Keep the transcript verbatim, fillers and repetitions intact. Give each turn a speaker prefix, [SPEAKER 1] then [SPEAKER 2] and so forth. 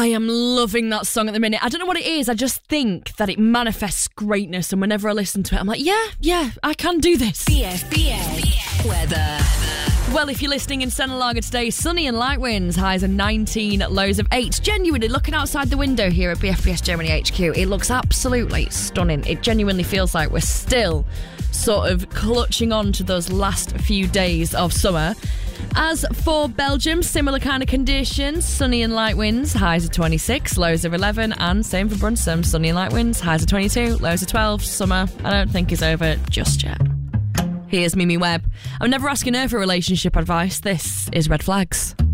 [SPEAKER 1] I am loving that song at the minute. I don't know what it is. I just think that it manifests greatness, and whenever I listen to it, I'm like, yeah, yeah, I can do this.
[SPEAKER 2] B F B A weather.
[SPEAKER 1] Well, if you're listening in Senalaga today, sunny and light winds, highs of nineteen, lows of eight. Genuinely, looking outside the window here at B F B S Germany H Q, it looks absolutely stunning. It genuinely feels like we're still sort of clutching on to those last few days of summer. As for Belgium, similar kind of conditions, sunny and light winds, highs of twenty-six, lows of eleven, and same for Brunsum, sunny and light winds, highs of twenty-two, lows of twelve. Summer, I don't think is over just yet. Here's Mimi Webb. I'm never asking her for relationship advice. This is Red Flags.